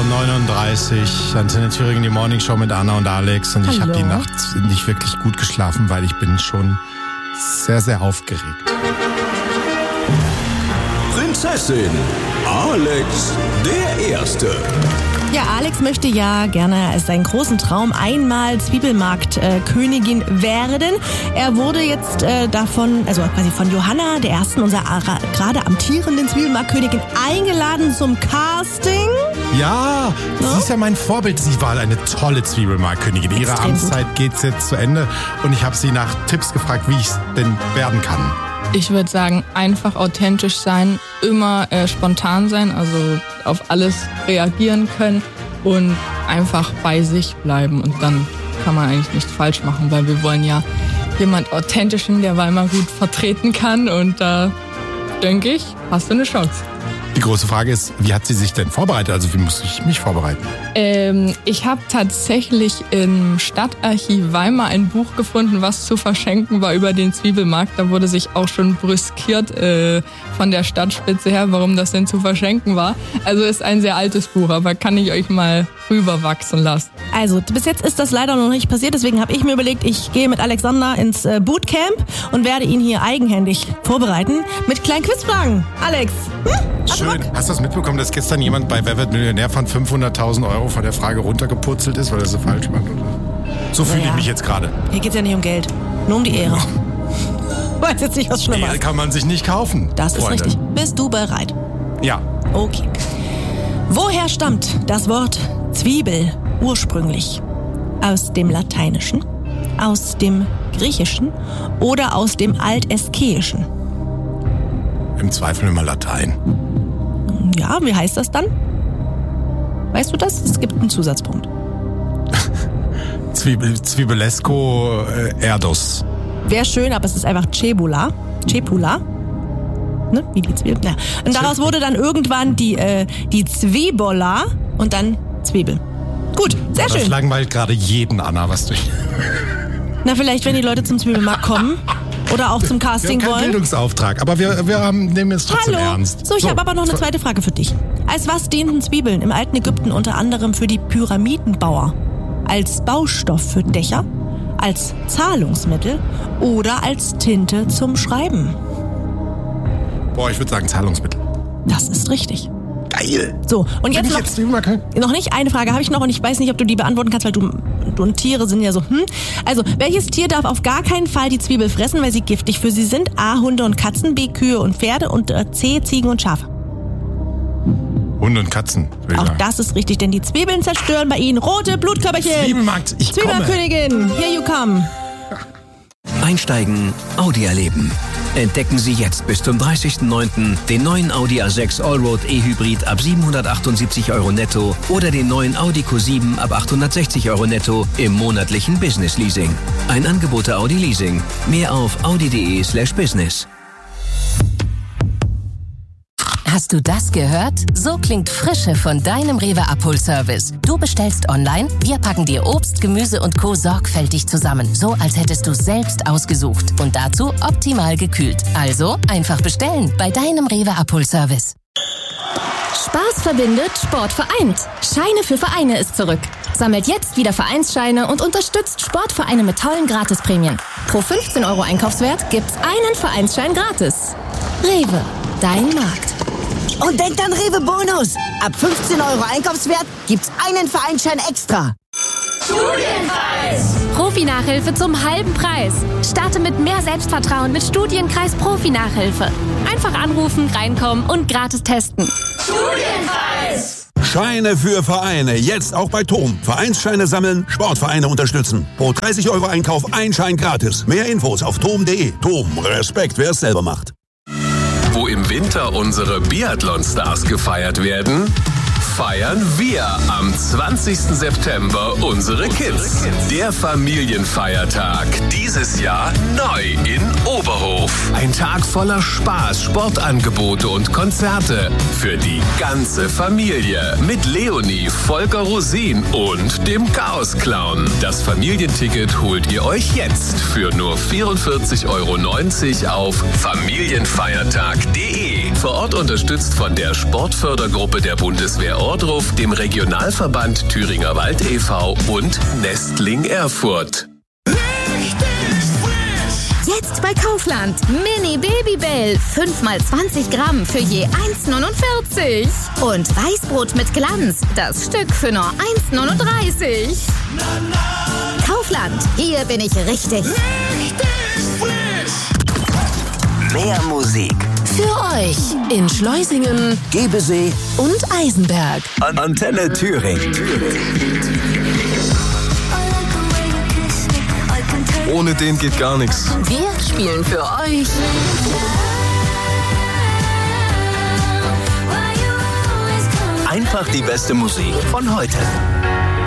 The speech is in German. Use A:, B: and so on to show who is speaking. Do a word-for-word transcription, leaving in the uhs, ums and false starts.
A: neununddreißig, Antenne Thüringen, die Morning Show mit Anna und Alex. Und ich habe die Nacht nicht wirklich gut geschlafen, weil ich bin schon sehr, sehr aufgeregt.
B: Prinzessin Alex der Erste.
C: Ja, Alex möchte ja gerne als seinen großen Traum einmal Zwiebelmarkt-Königin äh, werden. Er wurde jetzt äh, davon, also quasi von Johanna, der ersten, unserer gerade amtierenden Zwiebelmarkt-Königin, eingeladen zum Casting.
A: Ja,
C: ja,
A: sie ist ja mein Vorbild. Sie war eine tolle Zwiebelmarkt-Königin. Ihre
C: Extrem
A: Amtszeit gut. Geht jetzt zu Ende. Und ich habe sie nach Tipps gefragt, wie ich es denn werden kann.
D: Ich würde sagen, einfach authentisch sein, immer äh, spontan sein, also auf alles reagieren können und einfach bei sich bleiben. Und dann kann man eigentlich nichts falsch machen, weil wir wollen ja jemand Authentischen, der Weimar gut vertreten kann. Und da denke ich, hast du eine Chance.
A: Die große Frage ist, wie hat sie sich denn vorbereitet? Also wie muss ich mich vorbereiten?
D: Ähm, ich habe tatsächlich im Stadtarchiv Weimar ein Buch gefunden, was zu verschenken war über den Zwiebelmarkt. Da wurde sich auch schon brüskiert äh, von der Stadtspitze her, warum das denn zu verschenken war. Also ist ein sehr altes Buch, aber kann ich euch mal rüberwachsen lassen.
C: Also bis jetzt ist das leider noch nicht passiert, deswegen habe ich mir überlegt, ich gehe mit Alexander ins äh, Bootcamp und werde ihn hier eigenhändig vorbereiten mit kleinen Quizfragen. Alex, hm?
A: Schön. Hast du das mitbekommen, dass gestern jemand bei Wer wird Millionär von fünfhunderttausend Euro von der Frage runtergepurzelt ist, weil er so falsch macht? Oder? So fühle
C: naja.
A: ich mich jetzt gerade.
C: Hier geht's ja nicht um Geld, nur um die Ehre. Weiß jetzt nicht, was Schlimmer
A: Ehre
C: ist.
A: kann man sich nicht kaufen.
C: Das ist
A: Freunde.
C: richtig. Bist du bereit?
A: Ja.
C: Okay. Woher stammt das Wort Zwiebel ursprünglich? Aus dem Lateinischen, aus dem Griechischen oder aus dem Altäskeischen?
A: Im Zweifel immer Latein.
C: Ja, wie heißt das dann? Weißt du das? Es gibt einen Zusatzpunkt.
A: Zwiebel, Zwiebelesco äh, Erdos.
C: Wäre schön, aber es ist einfach Cebula. Cepula. Ne? Wie die Zwiebel. Ja. Und daraus wurde dann irgendwann die, äh, die Zwiebola und dann Zwiebel. Gut, sehr
A: Das
C: schön.
A: langweilt gerade jeden, Anna, was du...
C: Na, vielleicht, wenn die Leute zum Zwiebelmarkt kommen oder auch zum Casting
A: wir haben keinen
C: wollen.
A: Bildungsauftrag, aber wir, wir haben, nehmen es trotzdem
C: Hallo.
A: ernst.
C: So, ich habe aber noch eine zweite Frage für dich. Als was dienten Zwiebeln im alten Ägypten unter anderem für die Pyramidenbauer? Als Baustoff für Dächer, als Zahlungsmittel oder als Tinte zum Schreiben?
A: Boah, ich würde sagen Zahlungsmittel.
C: Das ist richtig.
A: Geil.
C: So, und jetzt
A: Bin ich
C: noch,
A: jetzt Zwiebelmarkt?
C: noch nicht eine Frage habe ich noch und ich weiß nicht, ob du die beantworten kannst, weil du, du und Tiere sind ja so, hm. Also, welches Tier darf auf gar keinen Fall die Zwiebel fressen, weil sie giftig für sie sind? A, Hunde und Katzen, B, Kühe und Pferde und äh, C, Ziegen und Schafe.
A: Hunde und Katzen, würde ich
C: Auch
A: sagen.
C: das ist richtig, denn die Zwiebeln zerstören bei ihnen rote Blutkörperchen.
A: Zwiebelmarkt, ich komme.
C: Zwiebelkönigin, here you come.
B: Einsteigen, Audi erleben. Entdecken Sie jetzt bis zum dreißigsten neunten den neuen Audi A sechs Allroad E-Hybrid ab siebenhundertachtundsiebzig Euro netto oder den neuen Audi Q sieben ab achthundertsechzig Euro netto im monatlichen Business Leasing. Ein Angebot der Audi Leasing. Mehr auf audi.de slash business.
E: Hast du das gehört? So klingt Frische von deinem Rewe Abholservice. Du bestellst online, wir packen dir Obst, Gemüse und Co. sorgfältig zusammen. So, als hättest du selbst ausgesucht. Und dazu optimal gekühlt. Also einfach bestellen bei deinem Rewe Abholservice.
F: Spaß verbindet, Sport vereint. Scheine für Vereine ist zurück. Sammelt jetzt wieder Vereinsscheine und unterstützt Sportvereine mit tollen Gratisprämien. Pro fünfzehn Euro Einkaufswert gibt's einen Vereinsschein gratis. Rewe, dein Markt.
G: Und denkt an Rewe Bonus. Ab fünfzehn Euro Einkaufswert gibt's einen Vereinsschein extra.
F: Studienkreis. Profi-Nachhilfe zum halben Preis. Starte mit mehr Selbstvertrauen mit Studienkreis Profi-Nachhilfe. Einfach anrufen, reinkommen und gratis testen.
H: Studienkreis. Scheine für Vereine. Jetzt auch bei T O M. Vereinsscheine sammeln, Sportvereine unterstützen. Pro dreißig Euro Einkauf ein Schein gratis. Mehr Infos auf tom punkt de. T O M. Respekt, wer es selber macht.
I: Wo im Winter unsere Biathlon-Stars gefeiert werden, feiern wir am zwanzigsten September unsere Kids. Der Familienfeiertag. Dieses Jahr neu in Oberhof. Ein Tag voller Spaß, Sportangebote und Konzerte. Für die ganze Familie. Mit Leonie, Volker Rosin und dem Chaos-Clown. Das Familienticket holt ihr euch jetzt für nur vierundvierzig Euro neunzig auf familienfeiertag punkt de. Vor Ort unterstützt von der Sportfördergruppe der Bundeswehr Ohrdruf, dem Regionalverband Thüringer Wald e V und Nestling Erfurt.
F: Jetzt bei Kaufland. Mini Babybell. fünf mal zwanzig Gramm für je eins neunundvierzig. Und Weißbrot mit Glanz. Das Stück für nur eins neununddreißig. Kaufland. Hier bin ich richtig.
J: Richtig frisch.
E: Mehr Musik. Für euch in Schleusingen, Gebesee und Eisenberg. An Antenne Thüringen.
K: Ohne den geht gar nichts.
E: Wir spielen für euch einfach die beste Musik von heute.